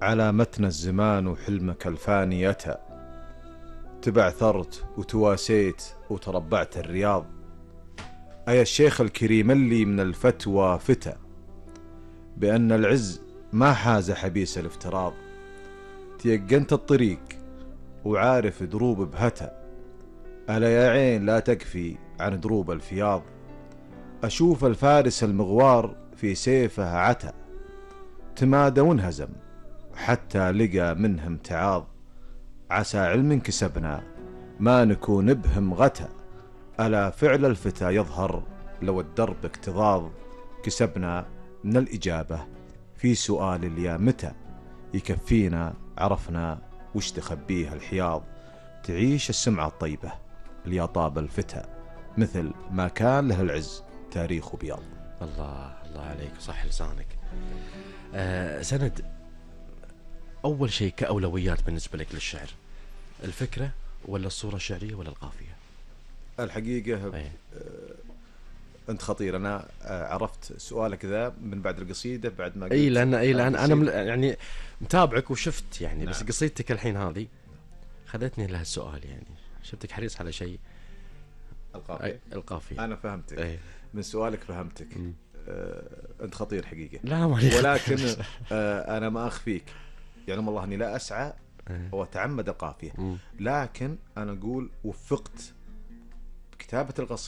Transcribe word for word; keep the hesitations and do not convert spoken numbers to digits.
على متن الزمان وحلمك الفاني أتى، تبعثرت وتواسيت وتربعت الرياض. أيا الشيخ الكريم اللي من الفتوى فتى، بأن العز ما حاز حبيس الافتراض. تيقنت الطريق وعارف دروب بهتى، ألا يا عين لا تكفي عن دروب الفياض. أشوف الفارس المغوار في سيفه عتى، تمادى وانهزم حتى لقى منه امتعاض. عسى علم كسبنا ما نكون بهم غتى، ألا فعل الفتى يظهر لو الدرب اكتظاظ. كسبنا من الإجابة في سؤال اليا متى، يكفينا عرفنا وش تخبيه الحياض. تعيش السمعة الطيبة ليا طاب الفتى، مثل ما كان له العز تاريخ بياض. الله الله عليك، صح لسانك. آه سند، أول شيء كأولويات بالنسبة لك للشعر، الفكرة ولا الصورة الشعرية ولا القافية؟ الحقيقة أيه. آه أنت خطير. أنا آه عرفت سؤالك ذا من بعد القصيدة، بعد ما قلت أي لأن أي لأن أنا مل... القصيدة. يعني متابعك وشفت يعني نعم. بس نعم. قصيدتك الحين هذه خذتني لها السؤال، يعني شفتك حريص على شيء القافية. القافية أنا فهمتك. أيه. من سؤالك فهمتك. آه أنت خطير حقيقة. لا ما ولكن آه أنا ما أخفيك، يعني والله أني لا أسعى وأتعمد القافية، لكن أنا أقول وفقت بكتابة القصيدة